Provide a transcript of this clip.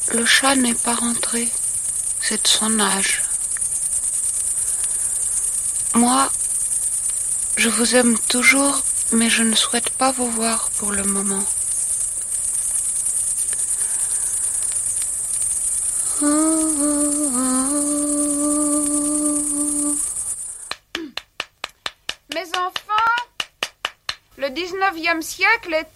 Le chat n'est pas rentré. C'est de son âge. Moi, je vous aime toujours, mais je ne souhaite pas vous voir pour le moment. Mes enfants, le 19e siècle est